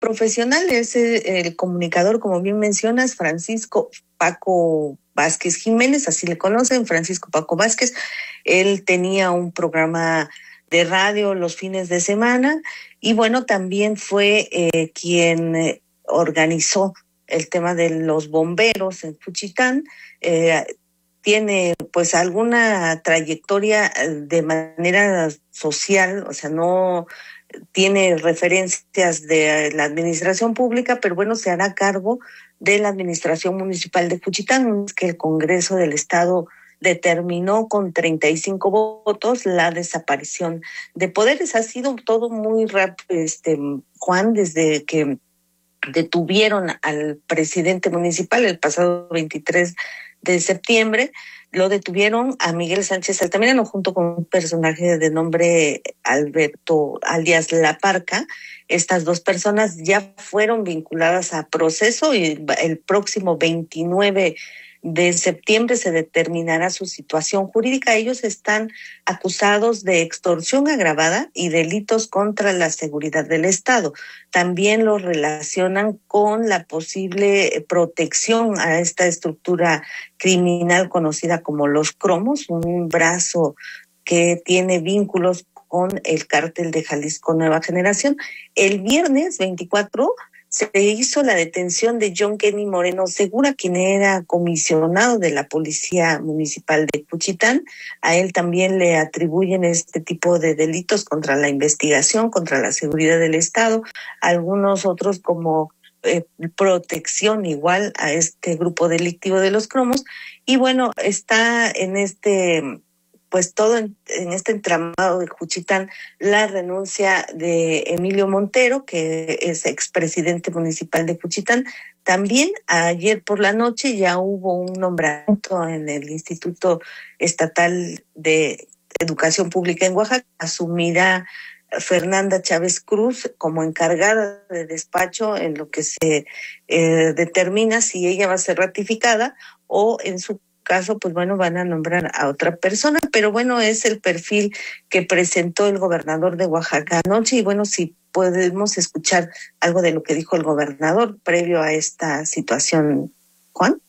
profesional es el comunicador, como bien mencionas, Francisco Paco Vázquez Jiménez, así le conocen, Francisco Paco Vázquez. Él tenía un programa de radio los fines de semana y bueno, también fue quien organizó el tema de los bomberos en Juchitán. Tiene pues alguna trayectoria de manera social, o sea, no tiene referencias de la administración pública, pero bueno, se hará cargo de la administración municipal de Juchitán, que el Congreso del Estado determinó con 35 votos la desaparición de poderes. Ha sido todo muy rápido, Juan, desde que detuvieron al presidente municipal el pasado 23 de septiembre, lo detuvieron a Miguel Sánchez Altamirano junto con un personaje de nombre Alberto alias La Parca. Estas dos personas ya fueron vinculadas a proceso y el próximo 29 de septiembre se determinará su situación jurídica. Ellos están acusados de extorsión agravada y delitos contra la seguridad del Estado. También los relacionan con la posible protección a esta estructura criminal conocida como los Cromos, un brazo que tiene vínculos con el cártel de Jalisco Nueva Generación. El viernes 24 se hizo la detención de John Kenny Moreno Segura, quien era comisionado de la Policía Municipal de Juchitán. A él también le atribuyen este tipo de delitos contra la investigación, contra la seguridad del Estado, algunos otros como protección igual a este grupo delictivo de los Cromos. Y bueno, está en pues todo en este entramado de Juchitán, la renuncia de Emilio Montero, que es expresidente municipal de Juchitán. También ayer por la noche ya hubo un nombramiento en el Instituto Estatal de Educación Pública en Oaxaca. Asumirá Fernanda Chávez Cruz como encargada de despacho en lo que se determina si ella va a ser ratificada o en su caso, pues bueno, van a nombrar a otra persona, pero bueno, es el perfil que presentó el gobernador de Oaxaca anoche y bueno, si podemos escuchar algo de lo que dijo el gobernador previo a esta situación, Juan.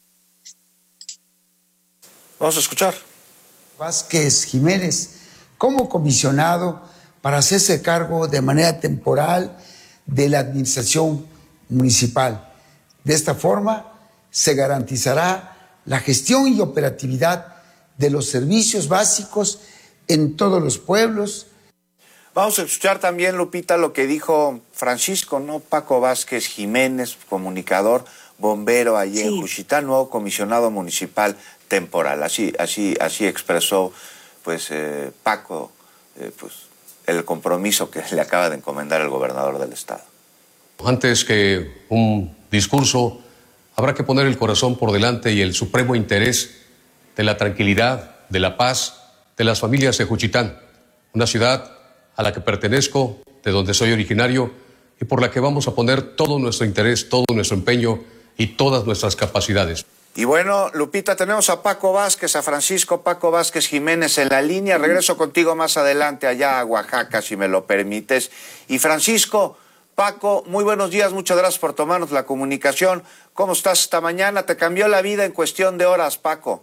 Vamos a escuchar. Vázquez Jiménez, como comisionado para hacerse cargo de manera temporal de la administración municipal. De esta forma, se garantizará la gestión y operatividad de los servicios básicos en todos los pueblos. Vamos a escuchar también, Lupita, lo que dijo Francisco, ¿no? Paco Vázquez Jiménez, comunicador, bombero allí en Juchitán, nuevo comisionado municipal temporal. Así expresó, pues, Paco, pues, el compromiso que le acaba de encomendar el gobernador del estado. Antes que un discurso, habrá que poner el corazón por delante y el supremo interés de la tranquilidad, de la paz, de las familias de Juchitán, una ciudad a la que pertenezco, de donde soy originario y por la que vamos a poner todo nuestro interés, todo nuestro empeño y todas nuestras capacidades. Y bueno, Lupita, tenemos a Paco Vázquez, a Francisco Paco Vázquez Jiménez en la línea. Regreso contigo más adelante allá a Oaxaca, si me lo permites. Y Francisco, Paco, muy buenos días, muchas gracias por tomarnos la comunicación. ¿Cómo estás esta mañana? ¿Te cambió la vida en cuestión de horas, Paco?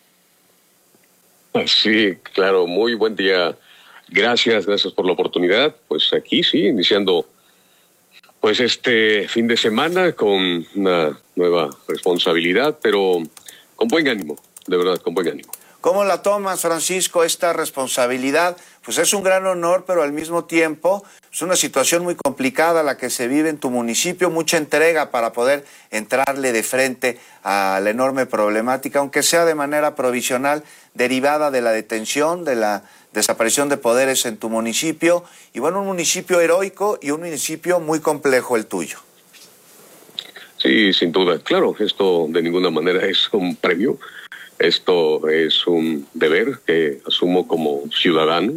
Sí, claro, muy buen día. Gracias por la oportunidad. Pues aquí sí, iniciando pues este fin de semana con una nueva responsabilidad, pero con buen ánimo, de verdad, con buen ánimo. ¿Cómo la tomas, Francisco, esta responsabilidad? Pues es un gran honor, pero al mismo tiempo es una situación muy complicada la que se vive en tu municipio, mucha entrega para poder entrarle de frente a la enorme problemática, aunque sea de manera provisional, derivada de la detención, de la desaparición de poderes en tu municipio. Y bueno, un municipio heroico y un municipio muy complejo el tuyo. Sí, sin duda. Claro, esto de ninguna manera es un premio. Esto es un deber que asumo como ciudadano.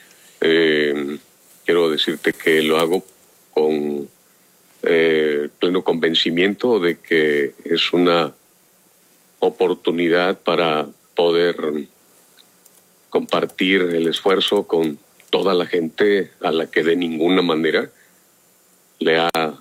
Quiero decirte que lo hago con pleno convencimiento de que es una oportunidad para poder compartir el esfuerzo con toda la gente a la que de ninguna manera le ha